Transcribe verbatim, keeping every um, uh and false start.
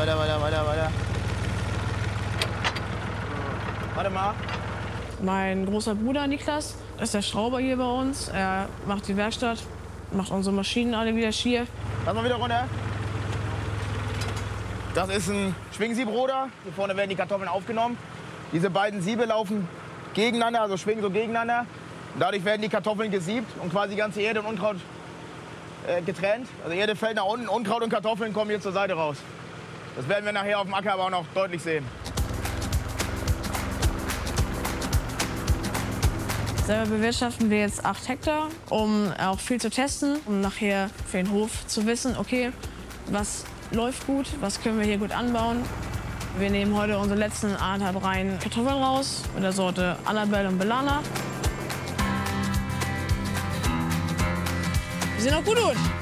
weiter, weiter, weiter, weiter. Warte mal. Mein großer Bruder Niklas ist der Schrauber hier bei uns. Er macht die Werkstatt, macht unsere Maschinen alle wieder schier. Lass mal wieder runter. Das ist ein Schwingsiebroder. Hier vorne werden die Kartoffeln aufgenommen. Diese beiden Siebe laufen gegeneinander, also schwingen so gegeneinander. Und dadurch werden die Kartoffeln gesiebt und quasi die ganze Erde und Unkraut äh, getrennt. Also Erde fällt nach unten, Unkraut und Kartoffeln kommen hier zur Seite raus. Das werden wir nachher auf dem Acker aber auch noch deutlich sehen. Selber bewirtschaften wir jetzt acht Hektar, um auch viel zu testen, um nachher für den Hof zu wissen, okay, was läuft gut, was können wir hier gut anbauen. Wir nehmen heute unsere letzten anderthalb Reihen Kartoffeln raus mit der Sorte Annabelle und Belana. Die sehen auch gut aus.